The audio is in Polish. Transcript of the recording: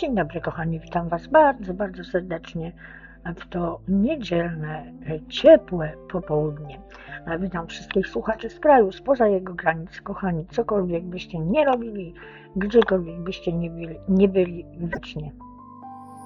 Dzień dobry kochani, witam Was bardzo, bardzo serdecznie w to niedzielne, ciepłe popołudnie. Witam wszystkich słuchaczy z kraju, spoza jego granic. Kochani, cokolwiek byście nie robili, gdziekolwiek byście nie byli wiecznie